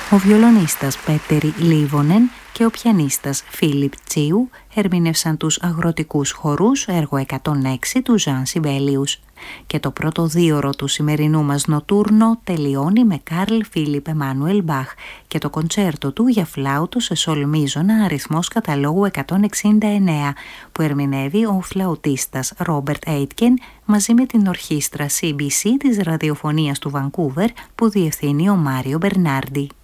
Ο βιολονίστας Πέττερι Λίβονεν και ο πιανίστας Φίλιπ Τσίου ερμήνευσαν τους αγροτικούς χορούς έργο 106 του Ζαν Σιμπέλιους. Και το πρώτο δίωρο του σημερινού μας νοτούρνο τελειώνει με Καρλ Φίλιπ Εμμάνουελ Μπαχ και το κοντσέρτο του για φλάουτο σε σολ μείζωνα αριθμός καταλόγου 169 που ερμηνεύει ο φλαουτίστας Ρόμπερτ Έιτκεν μαζί με την ορχήστρα CBC της ραδιοφωνίας του Βανκούβερ που διευθύνει ο Μάριο Μπερνάρντι.